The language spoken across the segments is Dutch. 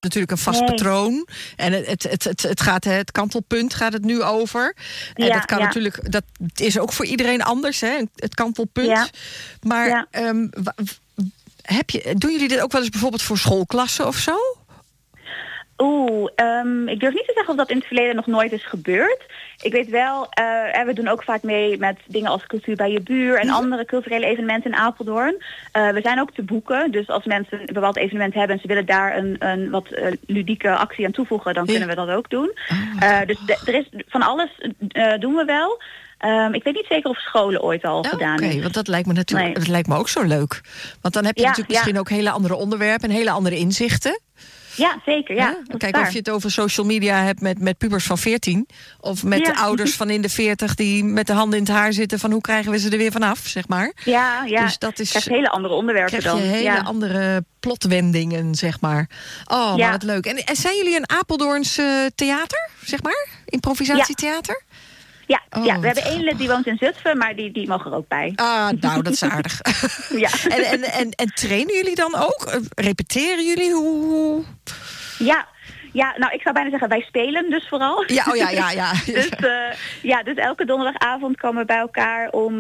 natuurlijk een vast patroon. En het kantelpunt gaat het nu over. En dat kan natuurlijk, dat is ook voor iedereen anders, hè, het kantelpunt. Ja. Maar doen jullie dit ook wel eens bijvoorbeeld voor schoolklassen of zo? Ik durf niet te zeggen of dat in het verleden nog nooit is gebeurd. Ik weet wel, we doen ook vaak mee met dingen als Cultuur bij je buur en andere culturele evenementen in Apeldoorn. We zijn ook te boeken, dus als mensen een bepaald evenement hebben en ze willen daar een wat ludieke actie aan toevoegen, dan kunnen we dat ook doen. Dus er is van alles doen we wel. Ik weet niet zeker of scholen ooit al gedaan hebben. Want dat lijkt me natuurlijk, dat lijkt me ook zo leuk. Want dan heb je natuurlijk misschien ook hele andere onderwerpen en hele andere inzichten. Ja, zeker. Ja. Kijk, of je het over social media hebt met pubers van 14... of met ouders van in de 40 die met de handen in het haar zitten van hoe krijgen we ze er weer vanaf, zeg maar. Ja. Dus dat is, krijg je hele andere onderwerpen dan. Krijg je hele andere plotwendingen, zeg maar. Maar wat leuk. En zijn jullie een Apeldoorns theater, zeg maar? Improvisatietheater? Ja, we hebben één lid die woont in Zutphen, maar die mag er ook bij. Nou, dat is aardig. En trainen jullie dan ook? Repeteren jullie? Hoe? Ja, nou, ik zou bijna zeggen, wij spelen dus vooral. Ja. Dus elke donderdagavond komen we bij elkaar om...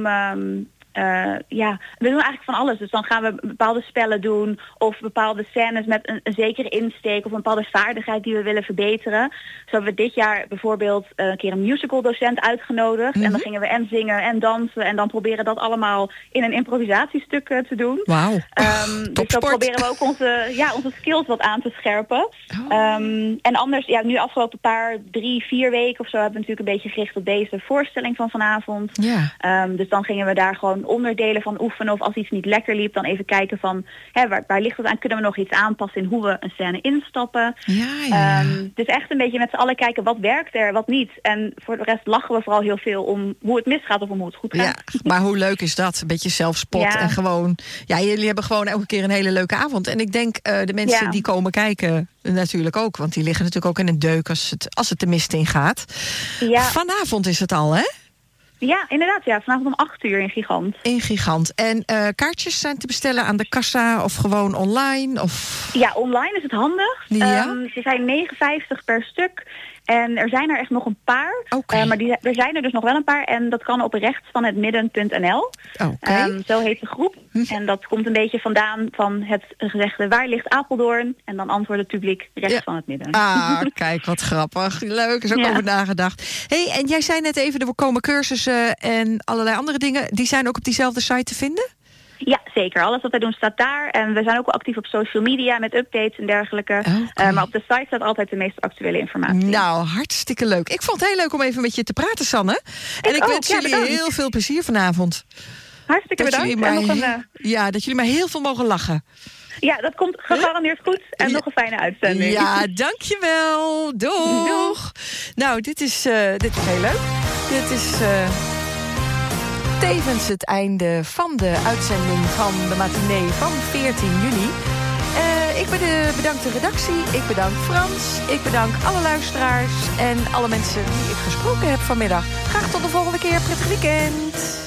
we doen eigenlijk van alles. Dus dan gaan we bepaalde spellen doen of bepaalde scènes met een zekere insteek of een bepaalde vaardigheid die we willen verbeteren. Zo hebben we dit jaar bijvoorbeeld een keer een musicaldocent uitgenodigd. En dan gingen we en zingen en dansen en dan proberen dat allemaal in een improvisatiestuk te doen. Wauw. Dus zo proberen we ook onze skills wat aan te scherpen. En anders, nu afgelopen 3-4 weken of zo hebben we natuurlijk een beetje gericht op deze voorstelling van vanavond. Dus dan gingen we daar gewoon onderdelen van oefenen of als iets niet lekker liep, dan even kijken van waar ligt het aan? Kunnen we nog iets aanpassen in hoe we een scène instappen? Dus echt een beetje met z'n allen kijken wat werkt er, wat niet. En voor de rest lachen we vooral heel veel om hoe het misgaat of om hoe het goed gaat. Ja, maar hoe leuk is dat? Een beetje zelfspot en gewoon... Ja, jullie hebben gewoon elke keer een hele leuke avond. En ik denk de mensen die komen kijken natuurlijk ook, want die liggen natuurlijk ook in een deuk als het de mist in gaat. Vanavond is het al, hè? Ja, inderdaad. Vanavond om 8 uur in Gigant. In Gigant. En kaartjes zijn te bestellen aan de kassa of gewoon online? Of... Ja, online is het handig. Ze zijn €9,50 per stuk. En er zijn er echt nog een paar. Maar er zijn er dus nog wel een paar. En dat kan op rechtsvanhetmidden.nl. Zo heet de groep. En dat komt een beetje vandaan van het gezegde waar ligt Apeldoorn? En dan antwoordt het publiek rechts van het midden. Kijk, wat grappig. Leuk, is ook over nagedacht. Hey, en jij zei net even, er komen cursussen en allerlei andere dingen. Die zijn ook op diezelfde site te vinden? Ja, zeker. Alles wat wij doen staat daar. En we zijn ook wel actief op social media met updates en dergelijke. Maar op de site staat altijd de meest actuele informatie. Nou, hartstikke leuk. Ik vond het heel leuk om even met je te praten, Sanne. En ik wens jullie heel veel plezier vanavond. Hartstikke bedankt. Dat jullie maar heel veel mogen lachen. Ja, dat komt gegarandeerd goed. En nog een fijne uitzending. Ja, dankjewel. Doeg. Nou, dit is heel leuk. Dit is... tevens het einde van de uitzending van de matinee van 14 juni. Ik bedank de redactie, ik bedank Frans, ik bedank alle luisteraars en alle mensen die ik gesproken heb vanmiddag. Graag tot de volgende keer, prettig weekend.